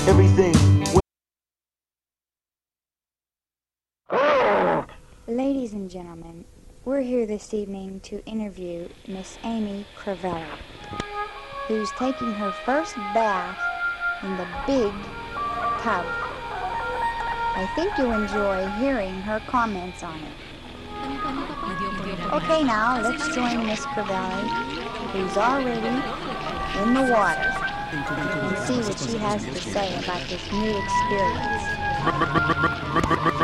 everything. Ladies and gentlemen, we're here this evening to interview Miss Amy Crivelli, who's taking her first bath in the big tub. I think you'll enjoy hearing her comments on it. Okay, now let's join Miss Crivelli, who's already in the water, and see what she has to say about this new experience.